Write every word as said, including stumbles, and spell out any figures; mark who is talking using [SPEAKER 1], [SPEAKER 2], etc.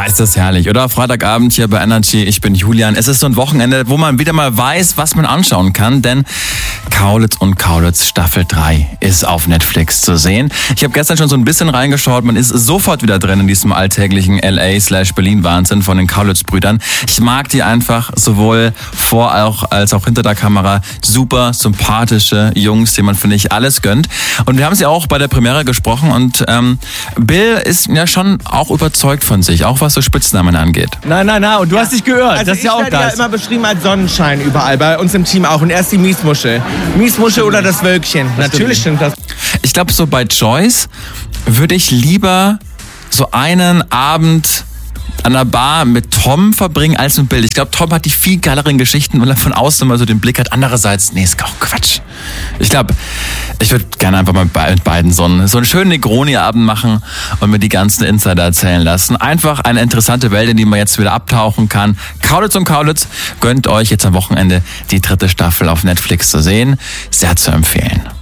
[SPEAKER 1] ist das herrlich, oder? Freitagabend hier bei Energy, ich bin Julian. Es ist so ein Wochenende, wo man wieder mal weiß, was man anschauen kann, denn Kaulitz und Kaulitz Staffel drei ist auf Netflix zu sehen. Ich habe gestern schon so ein bisschen reingeschaut, man ist sofort wieder drin in diesem alltäglichen L A slash Berlin Wahnsinn von den Kaulitz-Brüdern. Ich mag die einfach sowohl vor auch als auch hinter der Kamera. Super sympathische Jungs, denen man, finde ich, alles gönnt. Und wir haben sie auch bei der Premiere gesprochen und ähm, Bill ist ja schon auch überzeugt von sich, auch was so Spitznamen angeht.
[SPEAKER 2] Nein, nein, nein, und du hast dich gehört.
[SPEAKER 3] Also
[SPEAKER 2] das ist ja auch
[SPEAKER 3] ich werde
[SPEAKER 2] das.
[SPEAKER 3] ja immer beschrieben als Sonnenschein überall, bei uns im Team auch. Und er ist die Miesmuschel. Miesmuschel oder das Wölkchen. Das Natürlich stimmt das.
[SPEAKER 1] Ich glaube, so bei Joyce würde ich lieber so einen Abend an der Bar mit Tom verbringen als mit Bill. Ich glaube, Tom hat die viel geileren Geschichten, weil er von außen immer so den Blick hat. Andererseits, nee, ist auch Quatsch. Ich glaube, ich würde gerne einfach mal mit beiden so einen, so einen schönen Negroni-Abend machen und mir die ganzen Insider erzählen lassen. Einfach eine interessante Welt, in die man jetzt wieder abtauchen kann. Kaulitz und Kaulitz, gönnt euch jetzt am Wochenende die dritte Staffel auf Netflix zu sehen. Sehr zu empfehlen.